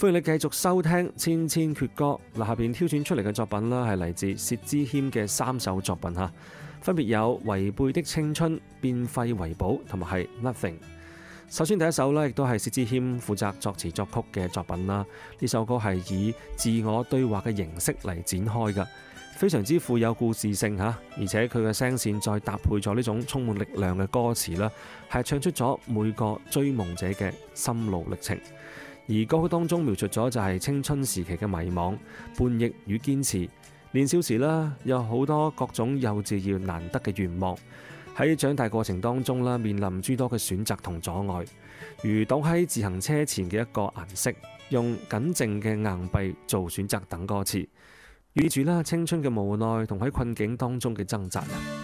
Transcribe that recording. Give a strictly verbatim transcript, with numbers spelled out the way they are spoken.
歡迎你繼續收聽《千千闕歌》。嗱，下邊挑選出嚟嘅作品啦，係嚟自薛之謙嘅三首作品嚇，分別有《違背的青春》、《變廢為寶》同埋係《Nothing》。首先第一首呢，亦都係薛之謙負責作詞作曲嘅作品啦。呢首歌係以自我對話嘅形式嚟展開㗎，非常之富有故事性嚇，而且佢嘅聲線再搭配咗呢種充滿力量嘅歌詞啦，係唱出咗每個追夢者嘅心路歷程。而歌曲當中描述咗就係青春時期嘅迷茫、叛逆與堅持。年少時啦，有好多各種幼稚而難得嘅願望。喺長大過程當中啦，面臨諸多嘅選擇同阻礙，如倒喺自行車前嘅一個顏色，用僅剩嘅硬幣做選擇等歌詞，寓意住啦青春嘅無奈同喺困境當中嘅掙扎啊！